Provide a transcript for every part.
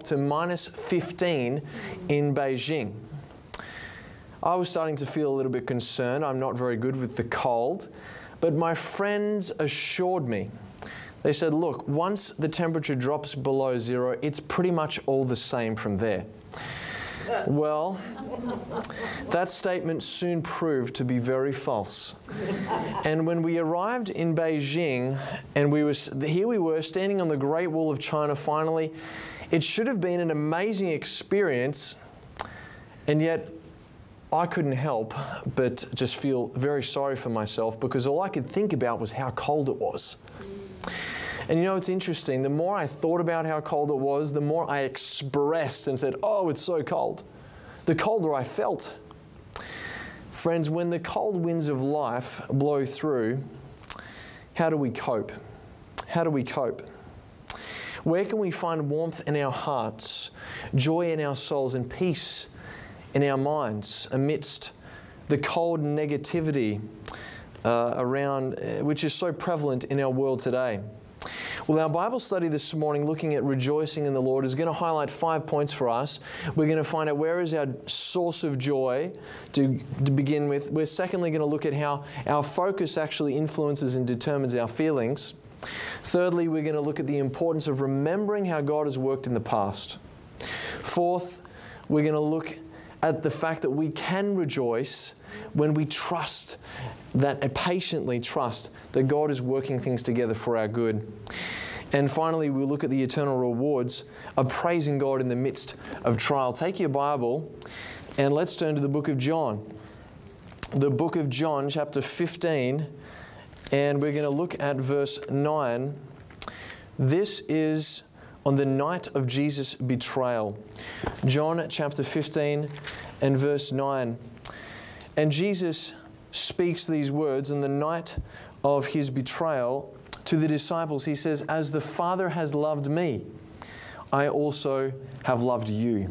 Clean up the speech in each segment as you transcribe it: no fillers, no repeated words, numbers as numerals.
dropped to minus 15 in Beijing. I was starting to feel a little bit concerned. I'm not very good with the cold, but my friends assured me. They said, look, once the temperature drops below zero, it's pretty much all the same from there. Well, that statement soon proved to be very false. And when we arrived in Beijing, and here we were standing on the Great Wall of China finally, it should have been an amazing experience, and yet I couldn't help but just feel very sorry for myself, because all I could think about was how cold it was. And you know, it's interesting. The more I thought about how cold it was, the more I expressed and said, oh, it's so cold. The colder I felt. Friends, when the cold winds of life blow through, how do we cope? How do we cope? Where can we find warmth in our hearts, joy in our souls, and peace in our minds amidst the cold negativity around, which is so prevalent in our world today? Well, our Bible study this morning, looking at rejoicing in the Lord, is going to highlight 5 points for us. We're going to find out where is our source of joy to begin with. We're secondly going to look at how our focus actually influences and determines our feelings. Thirdly, we're going to look at the importance of remembering how God has worked in the past. Fourth, we're going to look at the fact that we can rejoice when we trust, patiently trust that God is working things together for our good. And finally, we'll look at the eternal rewards of praising God in the midst of trial. Take your Bible and let's turn to the book of John. The book of John, chapter 15, and we're going to look at verse 9. This is on the night of Jesus' betrayal. John chapter 15 and verse 9. And Jesus speaks these words on the night of His betrayal to the disciples. He says, as the Father has loved me, I also have loved you.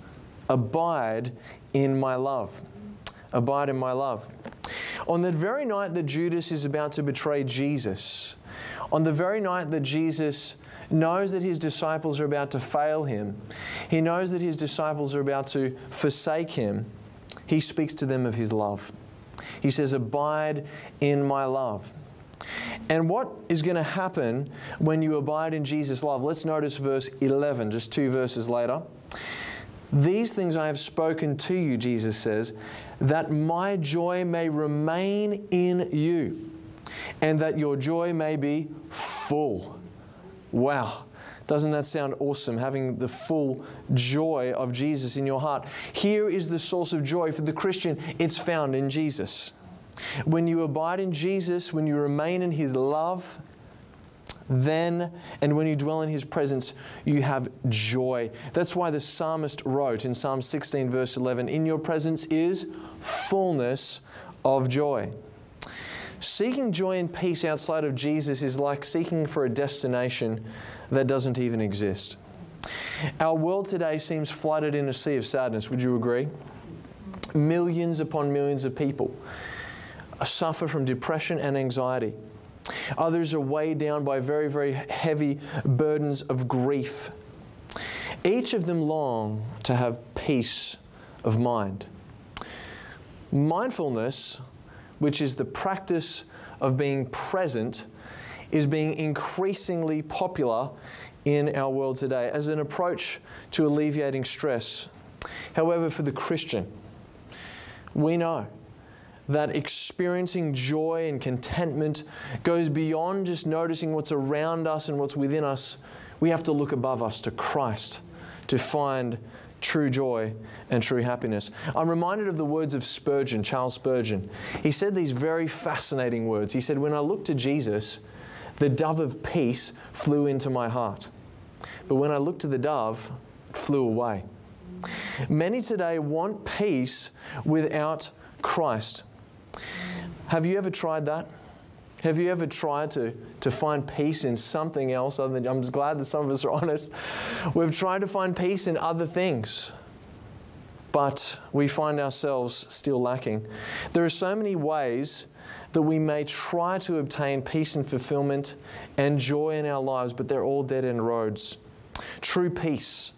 Abide in my love. Abide in my love. On the very night that Judas is about to betray Jesus, on the very night that Jesus knows that His disciples are about to fail Him, He knows that His disciples are about to forsake Him, He speaks to them of His love. He says, abide in my love. And what is going to happen when you abide in Jesus' love? Let's notice verse 11, just 2 verses later. These things I have spoken to you, Jesus says, that my joy may remain in you, and that your joy may be full. Wow. Doesn't that sound awesome, having the full joy of Jesus in your heart? Here is the source of joy for the Christian. It's found in Jesus. When you abide in Jesus, when you remain in His love, then, and when you dwell in His presence, you have joy. That's why the psalmist wrote in Psalm 16, verse 11, in your presence is fullness of joy. Seeking joy and peace outside of Jesus is like seeking for a destination that doesn't even exist. Our world today seems flooded in a sea of sadness. Would you agree? Millions upon millions of people suffer from depression and anxiety. Others are weighed down by very, very heavy burdens of grief. Each of them long to have peace of mind. Mindfulness, which is the practice of being present, is being increasingly popular in our world today as an approach to alleviating stress. However, for the Christian, we know that experiencing joy and contentment goes beyond just noticing what's around us and what's within us. We have to look above us to Christ to find true joy and true happiness. I'm reminded of the words of Spurgeon, Charles Spurgeon. He said these very fascinating words. He said, when I looked to Jesus, the dove of peace flew into my heart. But when I looked to the dove, it flew away. Many today want peace without Christ. Have you ever tried that? Have you ever tried to find peace in something else other than, I'm just glad that some of us are honest. We've tried to find peace in other things, but we find ourselves still lacking. There are so many ways that we may try to obtain peace and fulfillment and joy in our lives, but they're all dead-end roads. True peace,